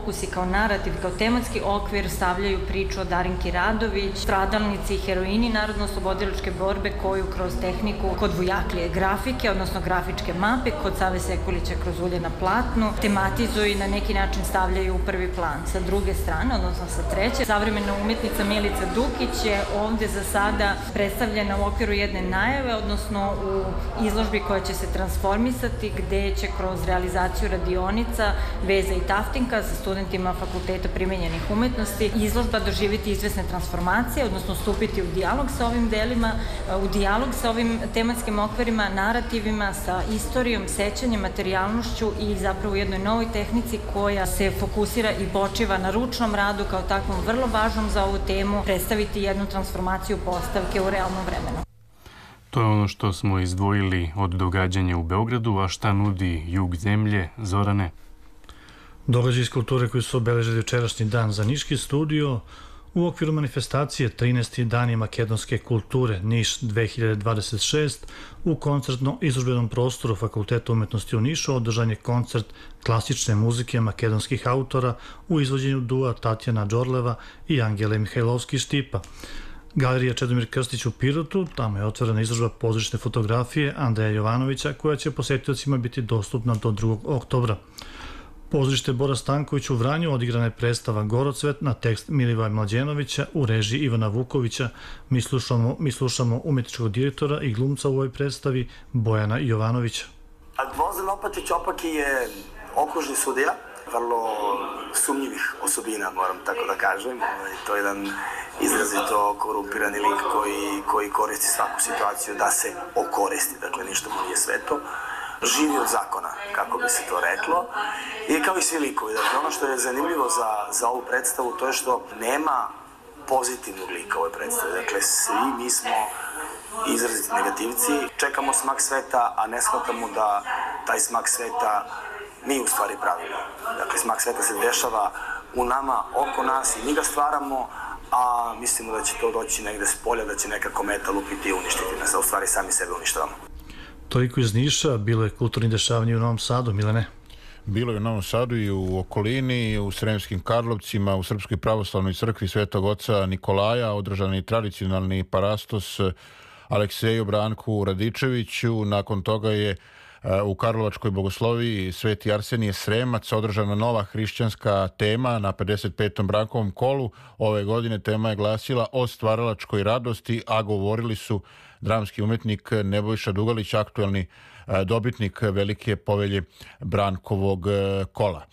fokus i kao narativ, kao tematski okvir stavljaju priču o Darinki Radović, stradalnici i heroini narodno-oslobodilačke borbe koju kroz tehniku kod Vujaklije grafike, odnosno grafičke mape, kod Save Sekulića kroz ulje na platnu, tematizuju i na neki način stavljaju u prvi plan. Sa druge strane, odnosno sa treće, savremena umetnica Milica Dukić je ovde za sada predstavljena u okviru jedne najave, odnosno u izložbi koja će se transformisati, gde će kroz realizaciju radionica, veza i taftinka sa studentima Fakulteta primenjenih umetnosti izložba doživiti izvesne transformacije, odnosno stupiti u dijalog sa ovim delima, u dijalog sa ovim tematskim okvirima, narativima, sa istorijom, sećanjem, materijalnošću i zapravo u jednoj novoj tehnici koja se fokusira i počiva na ručnom radu kao takvom vrlo važnom za ovu temu, predstaviti jednu transformaciju postavke u realnom vremenu. To je ono što smo izdvojili od događanja u Beogradu, a šta nudi jug zemlje, Zorane? Događaji iz kulture koji su obeležili večerašnji dan za Niški studio u okviru manifestacije 13. dani makedonske kulture Niš 2026 u koncertno-izložbenom prostoru Fakulteta umetnosti u Nišu održan je koncert klasične muzike makedonskih autora u izvođenju dua Tatjana Đorleva i Angele Mihajlovski-Štipa. Galerija Čedomir Krstić u Pirotu, tamo je otvorena izložba pozorišne fotografije Andreja Jovanovića koja će posetiocima biti dostupna do 2. oktobra. Pozorište Bora Stanković u Vranju odigrana je predstava Gorocvet na tekst Milivoja Mlađenovića u režiji Ivana Vukovića. Mi slušamo umetničkog direktora i glumca u ovoj predstavi Bojana Jovanovića. Gvozden Opatić Opaki je okružni sudija, vrlo sumnjivih osobina, moram tako da kažem. To je jedan izrazito korumpirani lik koji koristi svaku situaciju da se okoristi, dakle ništa mu nije sveto. Živi od zakona, kako bi se to reklo, i kao i svi likovi. Dakle, ono što je zanimljivo za ovu predstavu, to je što nema pozitivnog lika u ovoj predstavi. Dakle, svi mi smo izraziti negativci, čekamo smak sveta, a ne shvatamo da taj smak sveta mi u stvari pravimo. Dakle, smak sveta se dešava u nama, oko nas i mi ga stvaramo, a mislimo da će to doći negde s polja, da će neka kometa lupiti i uništiti nas, a u stvari sami sebe uništavamo. Toliko iz Niša, bilo je kulturni dešavanje u Novom Sadu, Milene? Bilo je u Novom Sadu i u okolini, i u Sremskim Karlovcima, u Srpskoj pravoslavnoj crkvi Svetog oca Nikolaja, održan je tradicionalni parastos Alekseju Branku Radičeviću. Nakon toga je u Karlovačkoj bogosloviji Sveti Arsenije Sremac održana nova hrišćanska tema na 55. Brankovom kolu. Ove godine tema je glasila o stvaralačkoj radosti, a govorili su dramski umetnik Nebojša Dugalić, aktuelni dobitnik velike povelje Brankovog kola.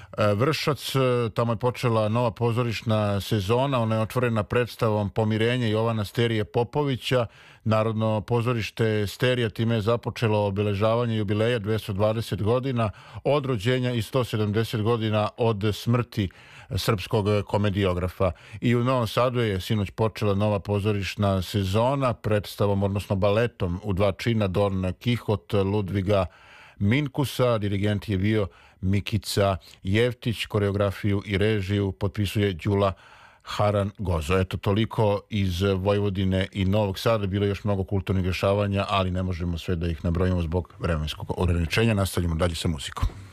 Vršac, tamo je počela nova pozorišna sezona, ona je otvorena predstavom Pomirenje Jovana Sterije Popovića. Narodno pozorište Sterija time je započelo obeležavanje jubileja 220 godina od rođenja i 170 godina od smrti srpskog komediografa. I u Novom Sadu je sinoć počela nova pozorišna sezona predstavom, odnosno baletom u 2 čina Don Kihot Ludviga Minkusa. Dirigent je bio Mikica Jevtić, koreografiju i režiju potpisuje Đula Harangozo. Eto, toliko iz Vojvodine i Novog Sada. Bilo je još mnogo kulturnih dešavanja, ali ne možemo sve da ih nabrojimo zbog vremenskog ograničenja. Nastavljamo dalje sa muzikom.